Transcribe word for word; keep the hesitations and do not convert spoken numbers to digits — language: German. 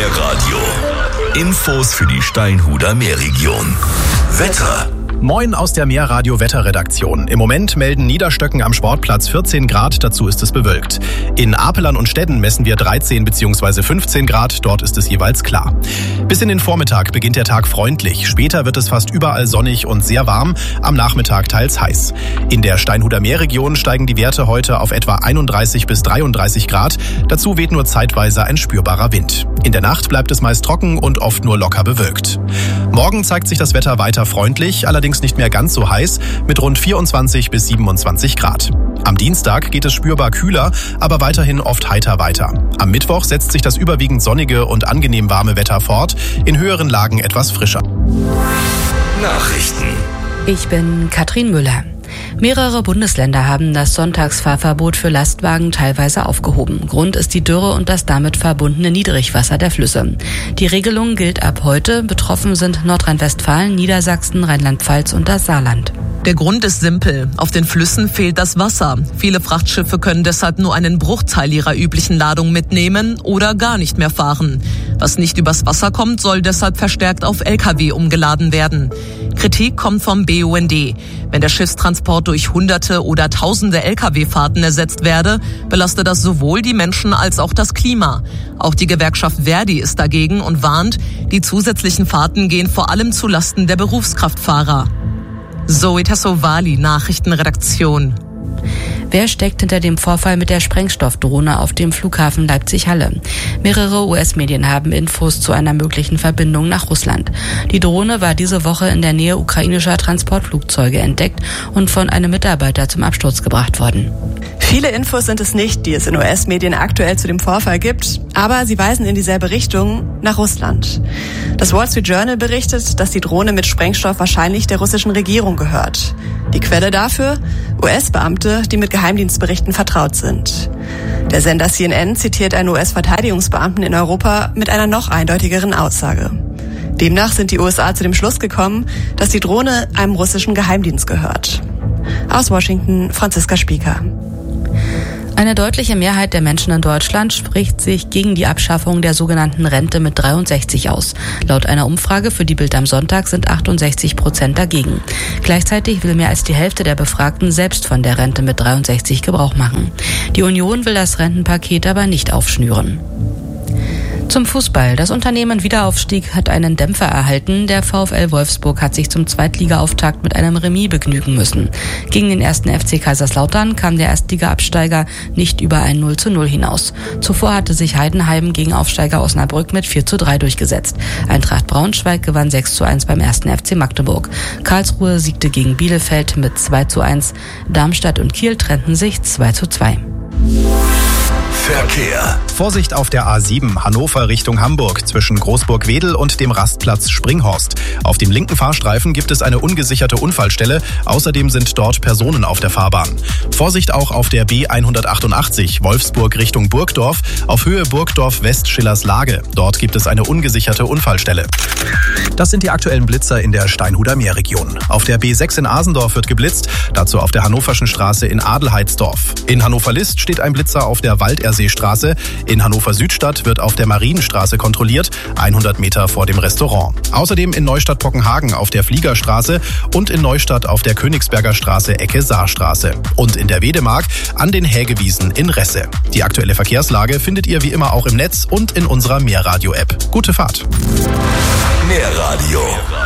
Meerradio. Infos für die Steinhuder Meerregion. Wetter. Moin aus der Meerradio-Wetterredaktion. Im Moment melden Niederstöcken am Sportplatz vierzehn Grad, dazu ist es bewölkt. In Apelern und Stedden messen wir dreizehn bzw. fünfzehn Grad, dort ist es jeweils klar. Bis in den Vormittag beginnt der Tag freundlich. Später wird es fast überall sonnig und sehr warm, am Nachmittag teils heiß. In der Steinhuder Meerregion steigen die Werte heute auf etwa einunddreißig bis dreiunddreißig Grad. Dazu weht nur zeitweise ein spürbarer Wind. In der Nacht bleibt es meist trocken und oft nur locker bewölkt. Morgen zeigt sich das Wetter weiter freundlich, allerdings nicht mehr ganz so heiß, mit rund vierundzwanzig bis siebenundzwanzig Grad. Am Dienstag geht es spürbar kühler, aber weiterhin oft heiter weiter. Am Mittwoch setzt sich das überwiegend sonnige und angenehm warme Wetter fort, in höheren Lagen etwas frischer. Nachrichten. Ich bin Katrin Müller. Mehrere Bundesländer haben das Sonntagsfahrverbot für Lastwagen teilweise aufgehoben. Grund ist die Dürre und das damit verbundene Niedrigwasser der Flüsse. Die Regelung gilt ab heute. Betroffen sind Nordrhein-Westfalen, Niedersachsen, Rheinland-Pfalz und das Saarland. Der Grund ist simpel. Auf den Flüssen fehlt das Wasser. Viele Frachtschiffe können deshalb nur einen Bruchteil ihrer üblichen Ladung mitnehmen oder gar nicht mehr fahren. Was nicht übers Wasser kommt, soll deshalb verstärkt auf L K W umgeladen werden. Kritik kommt vom B U N D. Wenn der Schiffstransport durch Hunderte oder Tausende L K W-Fahrten ersetzt werde, belaste das sowohl die Menschen als auch das Klima. Auch die Gewerkschaft Verdi ist dagegen und warnt, die zusätzlichen Fahrten gehen vor allem zu Lasten der Berufskraftfahrer. Zoe Tassovali, Nachrichtenredaktion. Wer steckt hinter dem Vorfall mit der Sprengstoffdrohne auf dem Flughafen Leipzig-Halle? Mehrere U S-Medien haben Infos zu einer möglichen Verbindung nach Russland. Die Drohne war diese Woche in der Nähe ukrainischer Transportflugzeuge entdeckt und von einem Mitarbeiter zum Absturz gebracht worden. Viele Infos sind es nicht, die es in U S-Medien aktuell zu dem Vorfall gibt, aber sie weisen in dieselbe Richtung, nach Russland. Das Wall Street Journal berichtet, dass die Drohne mit Sprengstoff wahrscheinlich der russischen Regierung gehört. Die Quelle dafür? U S-Beamte, die mit Geheimdienstberichten vertraut sind. Der Sender C N N zitiert einen U S-Verteidigungsbeamten in Europa mit einer noch eindeutigeren Aussage. Demnach sind die U S A zu dem Schluss gekommen, dass die Drohne einem russischen Geheimdienst gehört. Aus Washington, Franziska Spieker. Eine deutliche Mehrheit der Menschen in Deutschland spricht sich gegen die Abschaffung der sogenannten Rente mit dreiundsechzig aus. Laut einer Umfrage für die Bild am Sonntag sind achtundsechzig Prozent dagegen. Gleichzeitig will mehr als die Hälfte der Befragten selbst von der Rente mit dreiundsechzig Gebrauch machen. Die Union will das Rentenpaket aber nicht aufschnüren. Zum Fußball. Das Unternehmen Wiederaufstieg hat einen Dämpfer erhalten. Der VfL Wolfsburg hat sich zum Zweitliga-Auftakt mit einem Remis begnügen müssen. Gegen den ersten F C Kaiserslautern kam der Erstliga-Absteiger nicht über ein null zu null hinaus. Zuvor hatte sich Heidenheim gegen Aufsteiger Osnabrück mit vier zu drei durchgesetzt. Eintracht Braunschweig gewann sechs zu eins beim ersten F C Magdeburg. Karlsruhe siegte gegen Bielefeld mit zwei zu eins. Darmstadt und Kiel trennten sich zwei zu zwei. Verkehr. Vorsicht auf der A sieben Hannover Richtung Hamburg zwischen Großburg-Wedel und dem Rastplatz Springhorst. Auf dem linken Fahrstreifen gibt es eine ungesicherte Unfallstelle. Außerdem sind dort Personen auf der Fahrbahn. Vorsicht auch auf der B hundertachtundachtzig Wolfsburg Richtung Burgdorf auf Höhe Burgdorf West Schillers Lage. Dort gibt es eine ungesicherte Unfallstelle. Das sind die aktuellen Blitzer in der Steinhuder Meerregion. Auf der B sechs in Asendorf wird geblitzt, dazu auf der Hannoverschen Straße in Adelheidsdorf. In Hannover-List steht ein Blitzer auf der Walderseestraße. In Hannover-Südstadt wird auf der Marienstraße kontrolliert, hundert Meter vor dem Restaurant. Außerdem in Neustadt-Pockenhagen auf der Fliegerstraße und in Neustadt auf der Königsberger Straße Ecke Saarstraße. Und in der Wedemark an den Hägewiesen in Resse. Die aktuelle Verkehrslage findet ihr wie immer auch im Netz und in unserer Meerradio-App. Gute Fahrt! Meerradio